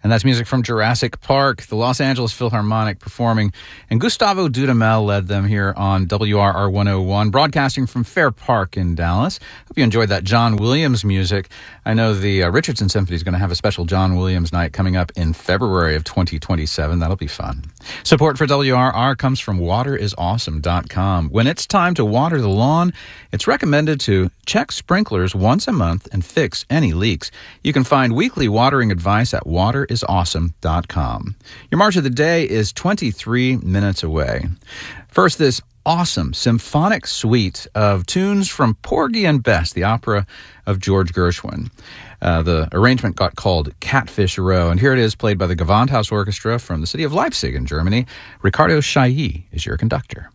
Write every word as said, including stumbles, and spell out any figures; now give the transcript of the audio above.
And that's music from Jurassic Park, the Los Angeles Philharmonic performing. And Gustavo Dudamel led them here on W R R one oh one, broadcasting from Fair Park in Dallas. Hope you enjoyed that John Williams music. I know the uh, Richardson Symphony is going to have a special John Williams night coming up in February of twenty twenty-seven. That'll be fun. Support for W R R comes from water is awesome dot com. When it's time to water the lawn, it's recommended to check sprinklers once a month and fix any leaks. You can find weekly watering advice at water is awesome dot com. Your March of the Day is twenty-three minutes away. First, this awesome symphonic suite of tunes from Porgy and Bess, the opera of George Gershwin. Uh, the arrangement got called Catfish Row, and here it is played by the Gewandhaus Orchestra from the city of Leipzig in Germany. Ricardo Chailly is your conductor.